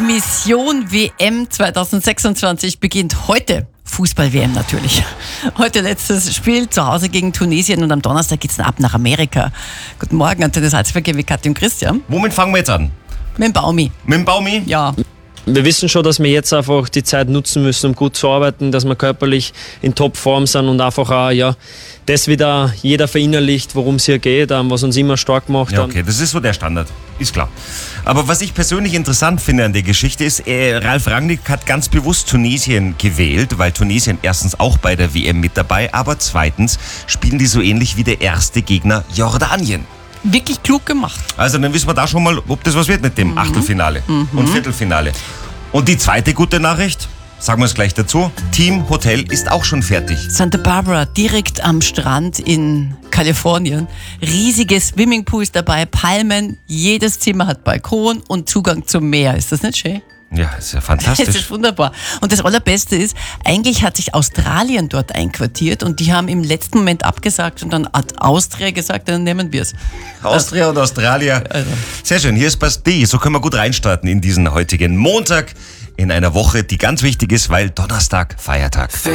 Mission WM 2026 beginnt heute. Fußball-WM natürlich. Heute letztes Spiel zu Hause gegen Tunesien und am Donnerstag geht's dann ab nach Amerika. Guten Morgen, Antenne Salzburg, wie Katja und Christian. Womit fangen wir jetzt an? Mit dem Baumi. Mit dem Baumi? Ja. Wir wissen schon, dass wir jetzt einfach die Zeit nutzen müssen, um gut zu arbeiten, dass wir körperlich in Topform sind und einfach auch, das wieder jeder verinnerlicht, worum es hier geht, was uns immer stark macht. Ja, okay, das ist so der Standard, ist klar. Aber was ich persönlich interessant finde an der Geschichte ist, Ralf Rangnick hat ganz bewusst Tunesien gewählt, weil Tunesien erstens auch bei der WM mit dabei, aber zweitens spielen die so ähnlich wie der erste Gegner Jordanien. Wirklich klug gemacht. Also dann wissen wir da schon mal, ob das was wird mit dem Achtelfinale und Viertelfinale. Und die zweite gute Nachricht, sagen wir es gleich dazu, Team Hotel ist auch schon fertig. Santa Barbara, direkt am Strand in Kalifornien. Riesige Swimmingpools dabei, Palmen, jedes Zimmer hat Balkon und Zugang zum Meer. Ist das nicht schön? Ja, ist ja Das fantastisch. ist wunderbar. Und das Allerbeste ist, eigentlich hat sich Australien dort einquartiert und die haben im letzten Moment abgesagt und dann hat Austria gesagt, dann nehmen wir es. Austria und Australier. Also. Sehr schön, hier ist Bastille. So können wir gut reinstarten in diesen heutigen Montag in einer Woche, die ganz wichtig ist, weil Donnerstag Feiertag.